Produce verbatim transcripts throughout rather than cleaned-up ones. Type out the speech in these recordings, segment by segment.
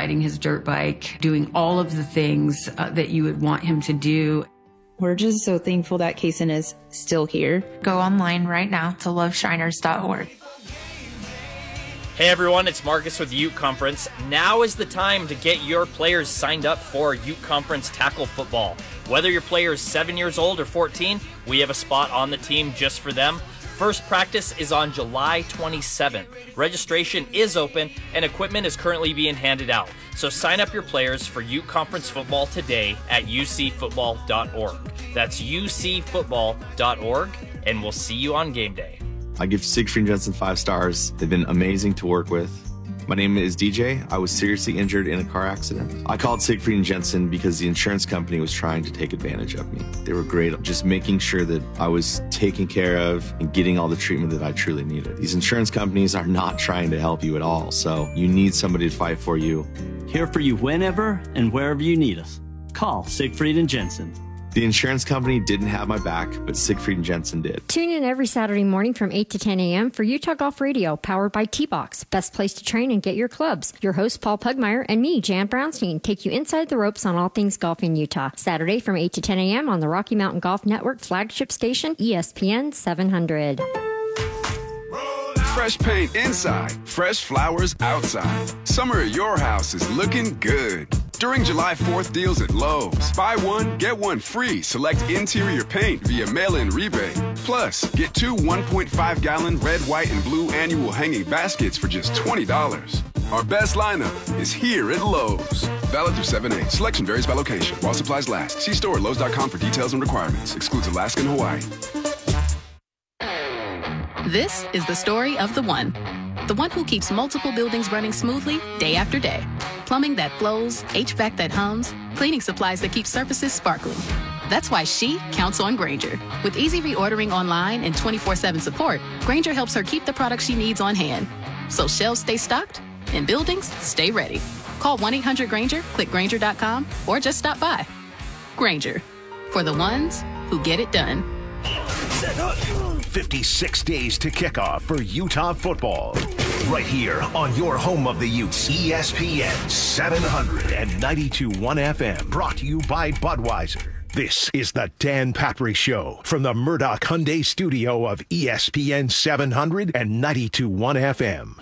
riding his dirt bike, doing all of the things uh, that you would want him to do. We're just so thankful that Kaysen is still here. Go online right now to love shiners dot org. Hey everyone, it's Marcus with Ute Conference. Now is the time to get your players signed up for Ute Conference Tackle Football. Whether your player is seven years old or fourteen, we have a spot on the team just for them. First practice is on July twenty-seventh. Registration is open and equipment is currently being handed out. So sign up your players for Ute Conference Football today at u c football dot org. That's u c football dot org, and we'll see you on game day. I give Siegfried and Jensen five stars. They've been amazing to work with. My name is D J. I was seriously injured in a car accident. I called Siegfried and Jensen because the insurance company was trying to take advantage of me. They were great at just making sure that I was taken care of and getting all the treatment that I truly needed. These insurance companies are not trying to help you at all, so you need somebody to fight for you. Here for you whenever and wherever you need us. Call Siegfried and Jensen. The insurance company didn't have my back, but Siegfried and Jensen did. Tune in every Saturday morning from eight to ten a.m. for Utah Golf Radio, powered by T-Box. Best place to train and get your clubs. Your host, Paul Pugmire, and me, Jan Brownstein, take you inside the ropes on all things golf in Utah. Saturday from eight to ten a.m. on the Rocky Mountain Golf Network flagship station, E S P N seven hundred. Fresh paint inside, fresh flowers outside. Summer at your house is looking good. During July fourth deals at Lowe's, buy one, get one free. Select interior paint via mail-in rebate. Plus, get two one point five gallon red, white, and blue annual hanging baskets for just twenty dollars. Our best lineup is here at Lowe's. Valid through seven eight. Selection varies by location. While supplies last. See store at lowes dot com for details and requirements. Excludes Alaska and Hawaii. This is the story of the one. The one who keeps multiple buildings running smoothly day after day. Plumbing that flows, H V A C that hums, cleaning supplies that keep surfaces sparkling. That's why she counts on Grainger. With easy reordering online and twenty-four seven support, Grainger helps her keep the products she needs on hand. So shelves stay stocked and buildings stay ready. Call one eight hundred Grainger, click Grainger dot com, or just stop by. Grainger, for the ones who get it done. fifty-six days to kickoff for Utah football. Right here on your home of the Utes, E S P N seven hundred ninety-two point one F M. Brought to you by Budweiser. This is the Dan Patrick Show from the Murdoch Hyundai studio of E S P N seven hundred ninety-two point one F M.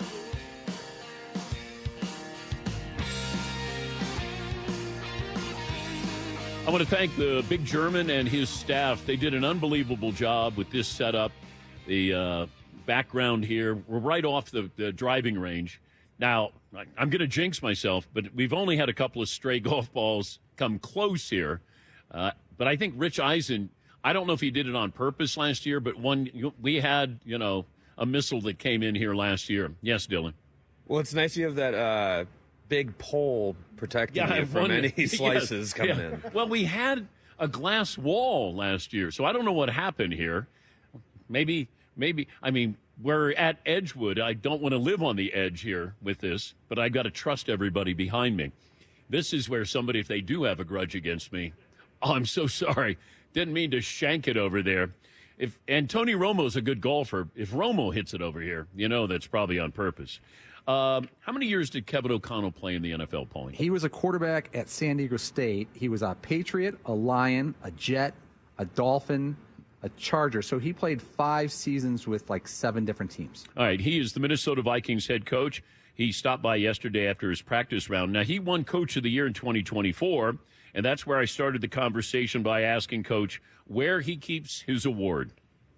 I want to thank the Big German and his staff. They did an unbelievable job with this setup. The uh, background here, we're right off the, the driving range. Now, I'm going to jinx myself, but we've only had a couple of stray golf balls come close here. Uh, but I think Rich Eisen, I don't know if he did it on purpose last year, but one we had, you know, a missile that came in here last year. Yes, Dylan. Well, it's nice you have that uh, big pole protecting yeah, you from one, any slices yes, coming yeah. in. Well, we had a glass wall last year, so I don't know what happened here. Maybe, maybe, I mean, we're at Edgewood. I don't want to live on the edge here with this, but I've got to trust everybody behind me. This is where somebody, if they do have a grudge against me, oh, I'm so sorry. Didn't mean to shank it over there. If and Tony Romo's a good golfer. If Romo hits it over here, you know that's probably on purpose. Um, how many years did Kevin O'Connell play in the N F L, Paulie? He was a quarterback at San Diego State. He was a Patriot, a Lion, a Jet, a Dolphin, a Charger. So he played five seasons with like seven different teams. All right. He is the Minnesota Vikings head coach. He stopped by yesterday after his practice round. Now, he won Coach of the Year in twenty twenty-four, and that's where I started the conversation by asking Coach where he keeps his award.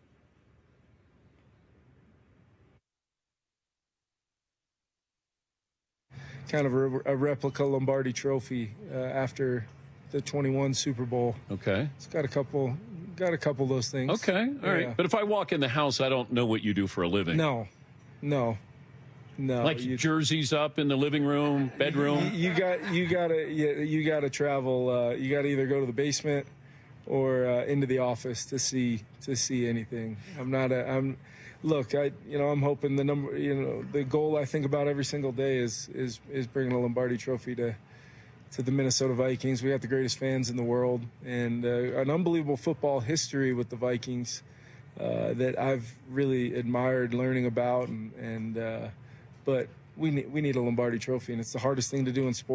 Kind of a, a replica Lombardi trophy uh, after the twenty-one Super Bowl. Okay. It's got a couple, got a couple of those things. Okay, all right. Yeah. But if I walk in the house, I don't know what you do for a living. No, no, no. Like you, jerseys up in the living room, bedroom. You, you got, you gotta, you, you gotta travel. Uh, you gotta either go to the basement or uh, into the office to see to see anything. I'm not a. I'm. Look, I you know I'm hoping the number you know the goal I think about every single day is is is bringing a Lombardi Trophy to to the Minnesota Vikings. We got the greatest fans in the world and uh, an unbelievable football history with the Vikings uh, that I've really admired learning about and and uh, but we need we need a Lombardi Trophy and it's the hardest thing to do in sports.